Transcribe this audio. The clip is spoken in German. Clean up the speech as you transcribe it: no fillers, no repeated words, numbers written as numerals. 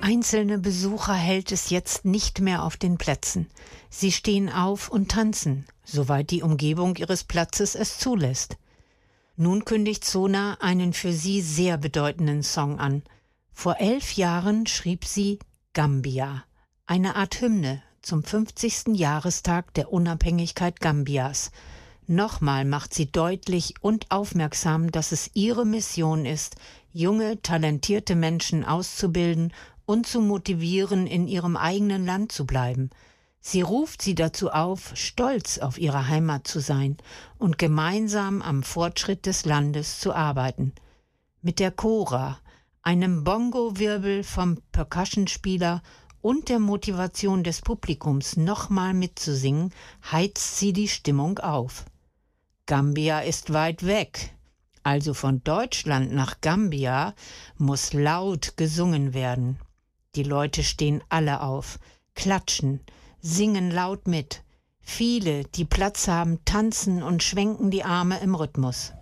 Einzelne Besucher hält es jetzt nicht mehr auf den Plätzen. Sie stehen auf und tanzen, soweit die Umgebung ihres Platzes es zulässt. Nun kündigt Sona einen für sie sehr bedeutenden Song an. Vor 11 Jahren schrieb sie Gambia, eine Art Hymne zum 50. Jahrestag der Unabhängigkeit Gambias. Nochmal macht sie deutlich und aufmerksam, dass es ihre Mission ist, junge, talentierte Menschen auszubilden und zu motivieren, in ihrem eigenen Land zu bleiben. Sie ruft sie dazu auf, stolz auf ihre Heimat zu sein und gemeinsam am Fortschritt des Landes zu arbeiten. Mit der Kora, einem Bongo-Wirbel vom Percussionspieler und der Motivation des Publikums, nochmal mitzusingen, heizt sie die Stimmung auf. Gambia ist weit weg, also von Deutschland nach Gambia muss laut gesungen werden. Die Leute stehen alle auf, klatschen, singen laut mit. Viele, die Platz haben, tanzen und schwenken die Arme im Rhythmus.